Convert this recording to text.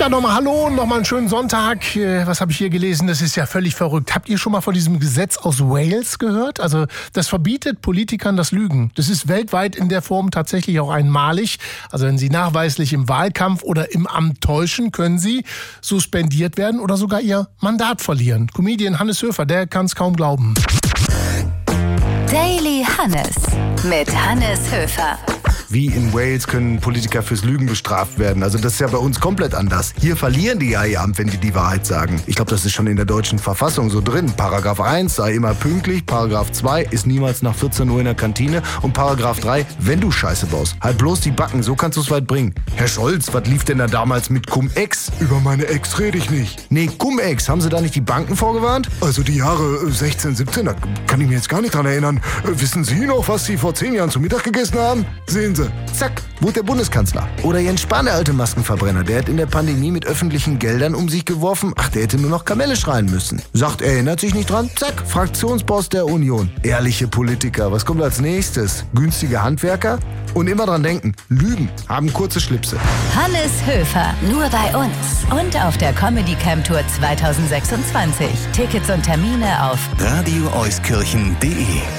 Tja, nochmal hallo und nochmal einen schönen Sonntag. Was habe ich hier gelesen? Das ist ja völlig verrückt. Habt ihr schon mal von diesem Gesetz aus Wales gehört? Also das verbietet Politikern das Lügen. Das ist weltweit in der Form tatsächlich auch einmalig. Also wenn sie nachweislich im Wahlkampf oder im Amt täuschen, können sie suspendiert werden oder sogar ihr Mandat verlieren. Comedian Hannes Höfer, der kann es kaum glauben. Daily Hannes mit Hannes Höfer. Wie in Wales können Politiker fürs Lügen bestraft werden. Also das ist ja bei uns komplett anders. Hier verlieren die ja ihr Amt, wenn die die Wahrheit sagen. Ich glaube, das ist schon in der deutschen Verfassung so drin. Paragraph 1, sei immer pünktlich. Paragraph 2, ist niemals nach 14 Uhr in der Kantine. Und Paragraph 3, wenn du Scheiße baust, halt bloß die Backen, so kannst du es weit bringen. Herr Scholz, was lief denn da damals mit Cum-Ex? Über meine Ex rede ich nicht. Nee, Cum-Ex, haben sie da nicht die Banken vorgewarnt? Also die Jahre 16, 17, da kann ich mir jetzt gar nicht dran erinnern. Wissen Sie noch, was Sie vor 10 Jahren zu Mittag gegessen haben? Sehen Sie. Zack, wurde der Bundeskanzler. Oder Jens Spahn, der alte Maskenverbrenner, der hat in der Pandemie mit öffentlichen Geldern um sich geworfen. Ach, der hätte nur noch Kamelle schreien müssen. Sagt, er erinnert sich nicht dran? Zack, Fraktionsboss der Union. Ehrliche Politiker, was kommt als nächstes? Günstige Handwerker? Und immer dran denken, Lügen haben kurze Schlipse. Hannes Höfer, nur bei uns. Und auf der Comedy Camp Tour 2026. Tickets und Termine auf radioeuskirchen.de